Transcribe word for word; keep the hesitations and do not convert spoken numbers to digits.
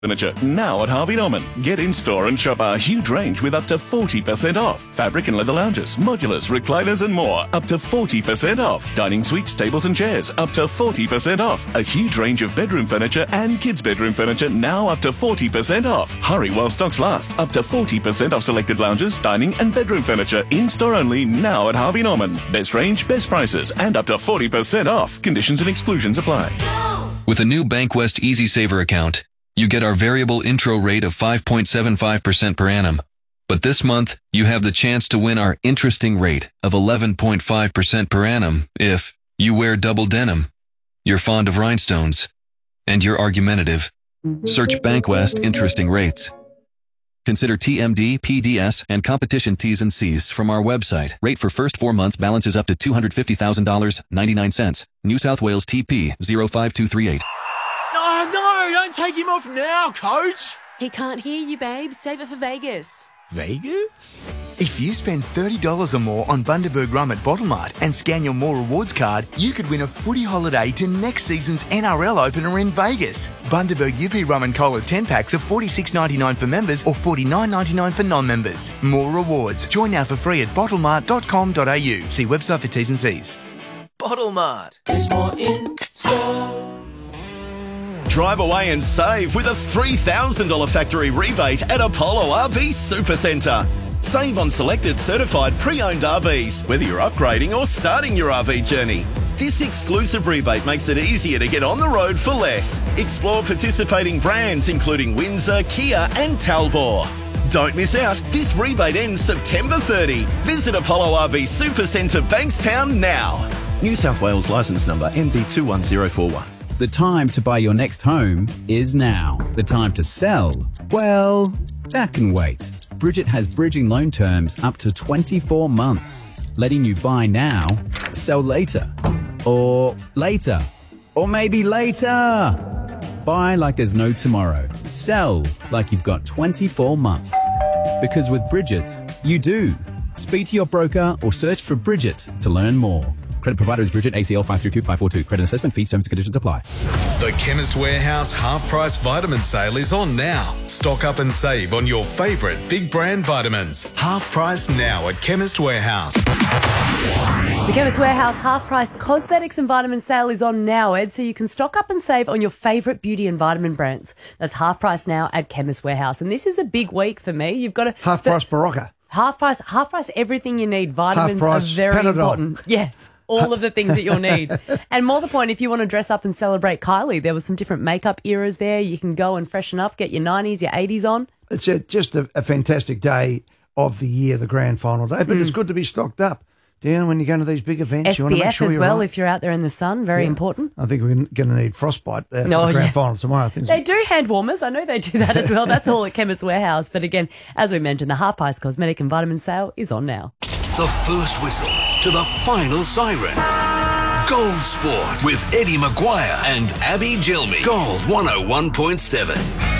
Furniture now at Harvey Norman. Get in store and shop our huge range with up to forty percent off. Fabric and leather lounges, modulars, recliners and more, up to forty percent off. Dining suites, tables and chairs, up to forty percent off. A huge range of bedroom furniture and kids' bedroom furniture now up to forty percent off. Hurry while stocks last. Up to forty percent off selected lounges, dining and bedroom furniture. In store only now at Harvey Norman. Best range, best prices and up to forty percent off. Conditions and exclusions apply. With a new Bankwest Easy Saver account, you get our variable intro rate of five point seven five percent per annum. But this month, you have the chance to win our interesting rate of eleven point five percent per annum if you wear double denim, you're fond of rhinestones, and you're argumentative. Search Bankwest Interesting Rates. Consider T M D, P D S, and competition T's and C's from our website. Rate for first four months balance is up to two hundred fifty thousand dollars and ninety-nine cents. New South Wales T P zero five two three eight. No, no, don't take him off now, Coach. He can't hear you, babe. Save it for Vegas. Vegas? If you spend thirty dollars or more on Bundaberg Rum at Bottlemart and scan your More Rewards card, you could win a footy holiday to next season's N R L opener in Vegas. Bundaberg U P Rum and Cola ten packs are forty-six ninety-nine for members or forty-nine ninety-nine for non-members. More Rewards. Join now for free at bottlemart dot com dot a u. See website for T's and C's. Bottlemart. There's more in store. Drive away and save with a three thousand dollars factory rebate at Apollo R V Supercentre. Save on selected certified pre-owned R Vs, whether you're upgrading or starting your R V journey. This exclusive rebate makes it easier to get on the road for less. Explore participating brands including Windsor, Kia and Talbot. Don't miss out. This rebate ends September thirtieth. Visit Apollo R V Supercentre Bankstown now. New South Wales licence number M D two one zero four one. The time to buy your next home is now. The time to sell, well, that can wait. Bridget has bridging loan terms up to twenty-four months, letting you buy now, sell later, or later, or maybe later. Buy like there's no tomorrow. Sell like you've got twenty-four months. Because with Bridget, you do. Speak to your broker or search for Bridget to learn more. Credit provider is Bridget, A C L five three two five four two. Credit assessment fees, terms and conditions apply. The Chemist Warehouse half-price vitamin sale is on now. Stock up and save on your favourite big brand vitamins. Half price now at Chemist Warehouse. The Chemist Warehouse half-price cosmetics and vitamin sale is on now, Ed, so you can stock up and save on your favourite beauty and vitamin brands. That's half price now at Chemist Warehouse. And this is a big week for me. You've got a half price Barocca. Half price, half price everything you need. Vitamins half price are very Panadol. important. Yes. All of the things that you'll need. And more the point, if you want to dress up and celebrate Kylie, there was some different makeup eras there. You can go and freshen up, get your nineties, your eighties on. It's a, just a, a fantastic day of the year, the grand final day, but mm. it's good to be stocked up. Dan, when you go to these big events, S P F you want to make sure as you're well right. If you're out there in the sun, very yeah. important. I think we're going to need frostbite uh, for oh, the grand yeah. final tomorrow. I think they do hand warmers. I know they do that as well. That's all at Chemist Warehouse. But again, as we mentioned, the half price cosmetic and vitamin sale is on now. The first whistle to the final siren. Gold Sport with Eddie Maguire and Abby Gilmy. Gold one oh one point seven.